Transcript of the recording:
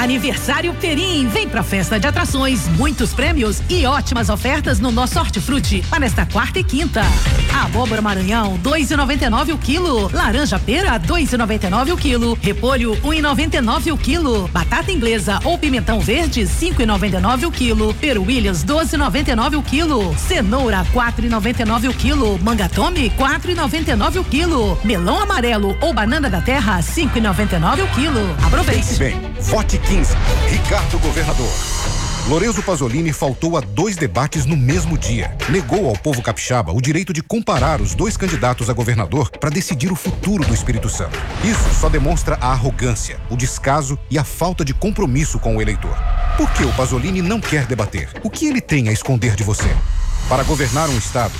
Aniversário Perim, vem pra festa de atrações, muitos prêmios e ótimas ofertas no nosso Hortifruti para nesta quarta e quinta. Abóbora Maranhão, 2,99 o quilo. Laranja pera, 2,99 o quilo. Repolho, 1,99 o quilo. Batata inglesa ou pimentão verde, 5,99 o quilo. Peruilhas, 12,99 o quilo. Cenoura, 4,99 o quilo. Manga tome, 4,99 o quilo. Melão amarelo ou banana da terra, 5,99 o quilo. Aproveite. Bem, vote 15. Ricardo Governador. Lorenzo Pasolini faltou a 2 debates no mesmo dia. Negou ao povo capixaba o direito de comparar os 2 candidatos a governador para decidir o futuro do Espírito Santo. Isso só demonstra a arrogância, o descaso e a falta de compromisso com o eleitor. Por que o Pasolini não quer debater? O que ele tem a esconder de você? Para governar um estado,